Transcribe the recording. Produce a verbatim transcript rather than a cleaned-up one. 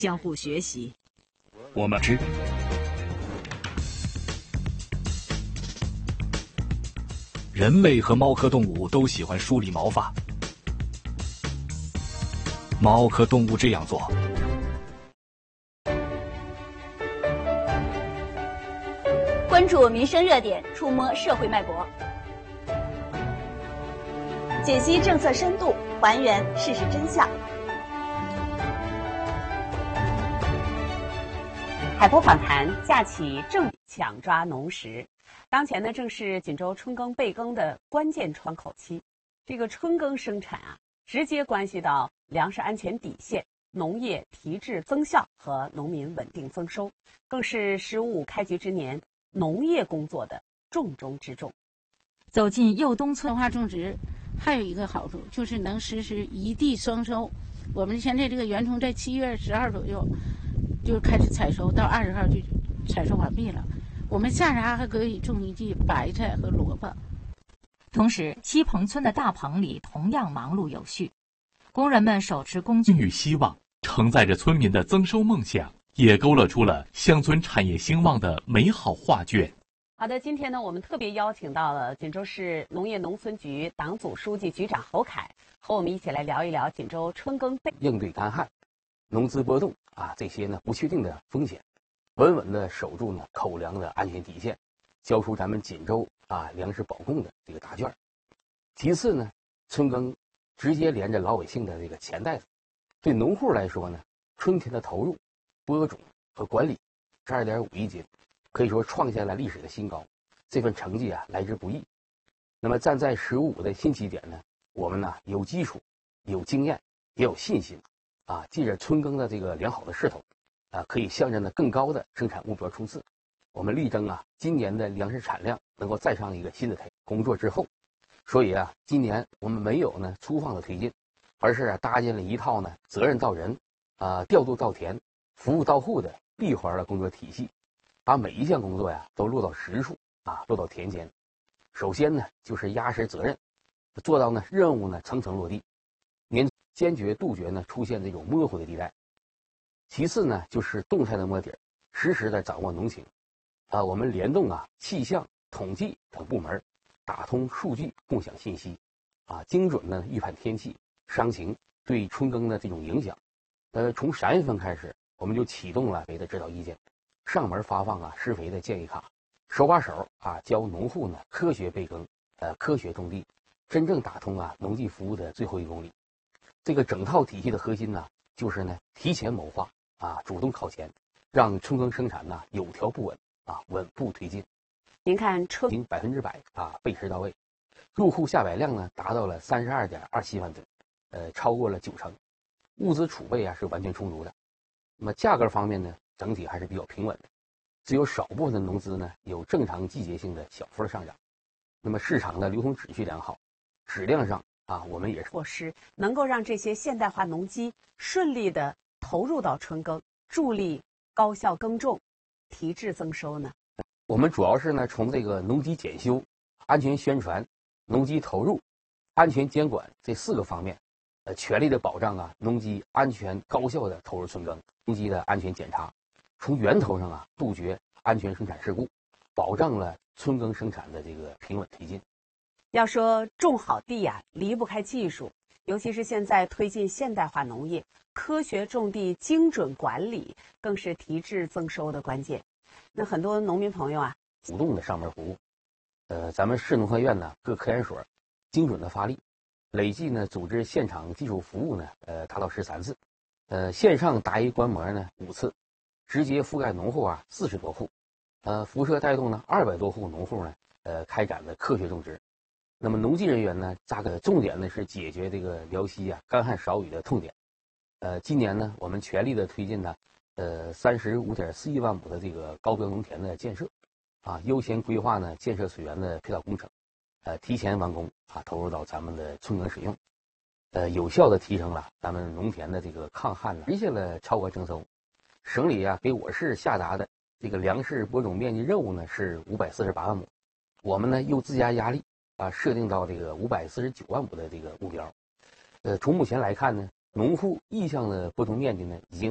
相互学习。 我们知人类和猫科动物都喜欢梳理毛发，猫科动物这样做。 关注民生热点，触摸社会脉搏，解析政策深度，还原事实真相。 海波访谈，架起正抢抓农时。当前呢，正是锦州春耕备耕的关键窗口期。这个春耕生产啊，直接关系到粮食安全底线、农业提质增效和农民稳定增收，更是“十五五”开局之年农业工作的重中之重。 走进右东村化种植，还有一个好处就是能实施一地双收。我们现在这个圆葱在七月十号左右就开始采收，到二十号就采收完毕了。我们下沙还可以种一季白菜和萝卜。 同时，七棚村的大棚里同样忙碌有序，工人们手持工具与希望，承载着村民的增收梦想，也勾勒出了乡村产业兴旺的美好画卷。 好的，今天呢，我们特别邀请到了锦州市农业农村局党组书记、局长侯凯，和我们一起来聊一聊锦州春耕备应对干旱、农资波动啊这些呢不确定的风险，稳稳地守住呢口粮的安全底线，交出咱们锦州啊粮食保供的这个答卷。其次呢，春耕直接连着老百姓的这个钱袋子，对农户来说呢，春天的投入、播种和管理十二点五亿斤，可以说创下了历史的新高。这份成绩啊来之不易。那么站在“十五五”的新起点呢，我们呢有基础、有经验，也有信心啊，借着春耕的这个良好的势头啊，可以向着呢更高的生产目标冲刺。我们力争啊，今年的粮食产量能够再上一个新的台。工作之后，所以啊，今年我们没有呢粗放的推进，而是啊搭建了一套呢责任到人、啊调度到田、服务到户的闭环的工作体系，把每一项工作呀都落到实处啊，落到田间。首先呢，就是压实责任，做到呢任务呢层层落地，年坚决杜绝呢出现这种模糊的地带。其次呢，就是动态的摸底，实时的掌握农情。啊，我们联动啊气象、统计等部门，打通数据，共享信息，啊，精准的预判天气、伤情对春耕的这种影响。呃，从三月份开始，我们就启动了肥的指导意见，上门发放啊施肥的建议卡，手把手啊教农户呢科学备耕，呃，科学种地，真正打通啊农地服务的最后一公里。这个整套体系的核心呢，就是呢提前谋划啊，主动靠前，让春耕生产呢有条不紊啊，稳步推进。 您看春百分之百啊备时到位，入户下摆量呢达到了三十二点二七万吨，呃，超过了九成，物资储备啊是完全充足的。那么价格方面呢，整体还是比较平稳的，只有少部分的农资呢有正常季节性的小幅的上涨。那么市场的流通秩序良好，质量上啊，我们也措施能够让这些现代化农机顺利的投入到春耕，助力高效耕种，提质增收呢？ 我们主要是呢从这个农机检修、安全宣传、农机投入、安全监管这四个方面，呃，全力的保障啊农机安全高效的投入春耕，农机的安全检查，从源头上啊杜绝安全生产事故，保障了春耕生产的这个平稳推进。 要说种好地呀、啊，离不开技术，尤其是现在推进现代化农业，科学种地、精准管理更是提质增收的关键。那很多农民朋友啊， 主动的上门服务，呃，咱们市农科院呢各科研所精准的发力，累计呢组织现场技术服务呢，呃，达到十三次，呃，线上答疑观摩呢五次，直接覆盖农户啊四十多户，呃，辐射带动呢二百多户农户呢，呃，开展了科学种植。那么农技人员呢，扎个重点呢是解决这个辽西啊干旱少雨的痛点。呃，今年呢，我们全力的推进呢，呃，三十五点四一万亩的这个高标农田的建设，啊，优先规划呢建设水源的配套工程，呃，提前完工啊，投入到咱们的春耕使用，呃，有效的提升了咱们农田的这个抗旱呢，实现了超额征收。省里啊给我市下达的这个粮食播种面积任务呢是五百四十八万亩，我们呢又自加压力啊，设定到这个五百四十九万亩的这个目标。呃，从目前来看呢，农户意向的播种面积呢已经